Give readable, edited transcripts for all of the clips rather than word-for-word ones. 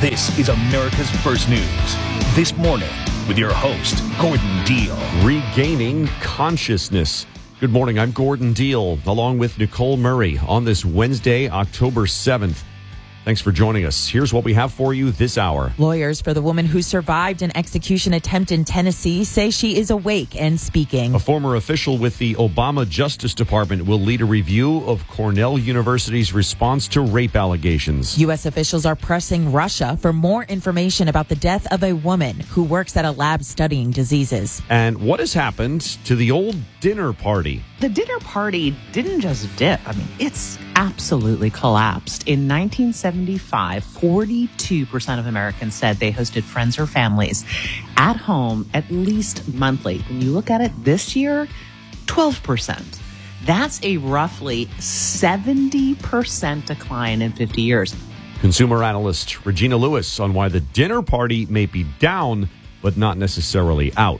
This is America's First News. This morning with your host, Gordon Deal. Regaining consciousness. Good morning, I'm Gordon Deal, along with Nicole Murray on this Wednesday, October 7th. Thanks for joining us. Here's what we have for you this hour. Lawyers for the woman who survived an execution attempt in Tennessee say she is awake and speaking. A former official with the Obama Justice Department will lead a review of Cornell University's response to rape allegations. U.S. officials are pressing Russia for more information about the death of a woman who works at a lab studying diseases. And what has happened to the old dinner party? The dinner party didn't just dip. It's absolutely collapsed. In 1975, 42% of Americans said they hosted friends or families at home at least monthly. When you look at it this year, 12%. That's a roughly 70% decline in 50 years. Consumer analyst Regina Lewis on why the dinner party may be down, but not necessarily out.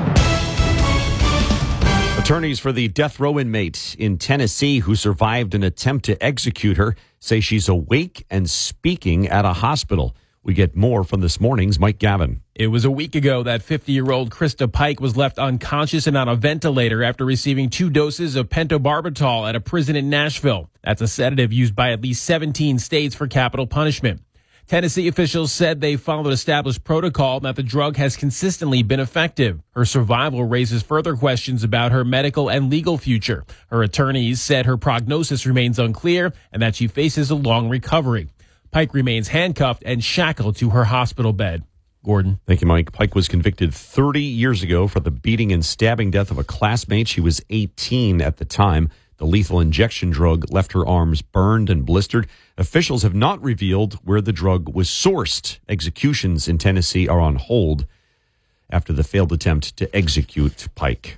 Attorneys for the death row inmate in Tennessee who survived an attempt to execute her say she's awake and speaking at a hospital. We get more from this morning's Mike Gavin. It was a week ago that 50-year-old Krista Pike was left unconscious and on a ventilator after receiving 2 doses of pentobarbital at a prison in Nashville. That's a sedative used by at least 17 states for capital punishment. Tennessee officials said they followed established protocol and that the drug has consistently been effective. Her survival raises further questions about her medical and legal future. Her attorneys said her prognosis remains unclear and that she faces a long recovery. Pike remains handcuffed and shackled to her hospital bed. Gordon. Thank you, Mike. Pike was convicted 30 years ago for the beating and stabbing death of a classmate. She was 18 at the time. The lethal injection drug left her arms burned and blistered. Officials have not revealed where the drug was sourced. Executions in Tennessee are on hold after the failed attempt to execute Pike.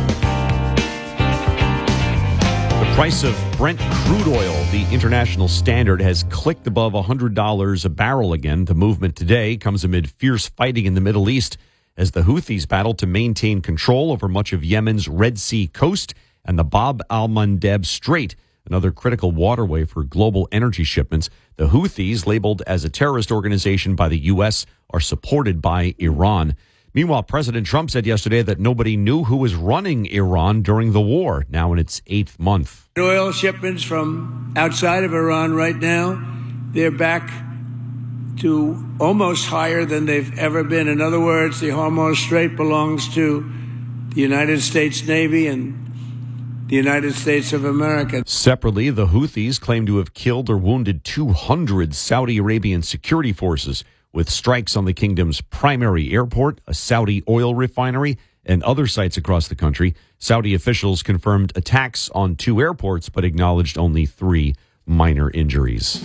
The price of Brent crude oil, the international standard, has clicked above $100 a barrel again. The movement today comes amid fierce fighting in the Middle East as the Houthis battle to maintain control over much of Yemen's Red Sea coast and the Bab al-Mandeb Strait, another critical waterway for global energy shipments. The Houthis, labeled as a terrorist organization by the U.S., are supported by Iran. Meanwhile, President Trump said yesterday that nobody knew who was running Iran during the war, now in its 8th month. Oil shipments from outside of Iran right now, they're back to almost higher than they've ever been. In other words, the Hormuz Strait belongs to the United States Navy and the United States of America. Separately, the Houthis claim to have killed or wounded 200 Saudi Arabian security forces with strikes on the kingdom's primary airport, a Saudi oil refinery, and other sites across the country. Saudi officials confirmed attacks on 2 airports, but acknowledged only 3 minor injuries.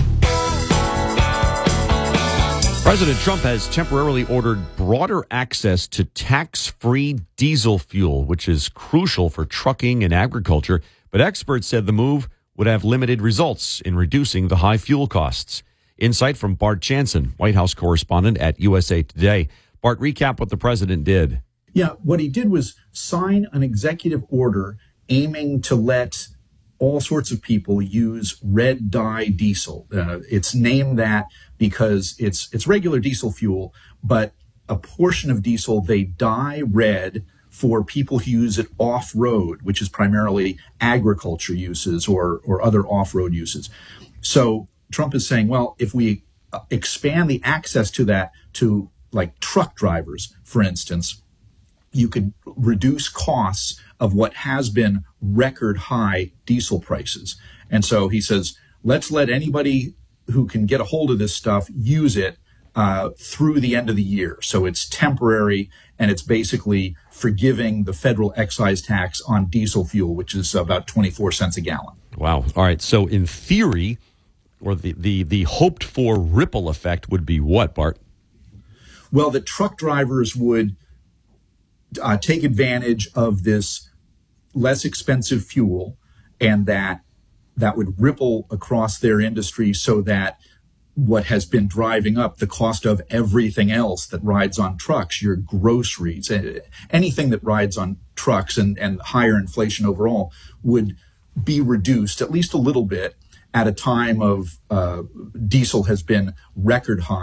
President Trump has temporarily ordered broader access to tax-free diesel fuel, which is crucial for trucking and agriculture. But experts said the move would have limited results in reducing the high fuel costs. Insight from Bart Jansen, White House correspondent at USA Today. Bart, recap what the president did. Yeah, what he did was sign an executive order aiming to let all sorts of people use red dye diesel. It's named that because it's regular diesel fuel, but a portion of diesel they dye red for people who use it off-road, which is primarily agriculture uses or other off-road uses. So Trump is saying, well, if we expand the access to that to like truck drivers, for instance, you could reduce costs of what has been record high diesel prices. And so he says, let's let anybody who can get a hold of this stuff use it through the end of the year. So it's temporary, and it's basically forgiving the federal excise tax on diesel fuel, which is about 24 cents a gallon. Wow. All right. So in theory, or the hoped for ripple effect would be what, Bart? Well, the truck drivers would take advantage of this less expensive fuel, and that would ripple across their industry so that what has been driving up the cost of everything else that rides on trucks, your groceries, anything that rides on trucks and higher inflation overall would be reduced at least a little bit at a time of diesel has been record high.